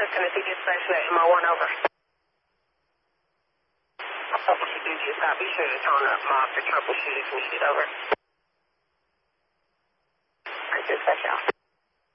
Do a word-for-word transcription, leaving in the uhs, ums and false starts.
Tennessee dispatch, let M O one over. Troubleshoot, you stop. Be sure to tone up. Mob to troubleshoot if you need over. Alright, dispatch out.